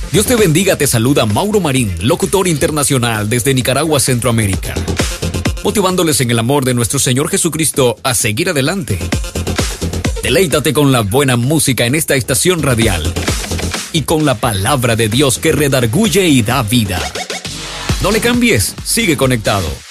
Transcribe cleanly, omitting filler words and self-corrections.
Dios te bendiga, te saluda Mauro Marín, locutor internacional desde Nicaragua, Centroamérica, motivándoles en el amor de nuestro Señor Jesucristo a seguir adelante. Deleítate con la buena música en esta estación radial y con la palabra de Dios que redarguye y da vida. No le cambies, sigue conectado.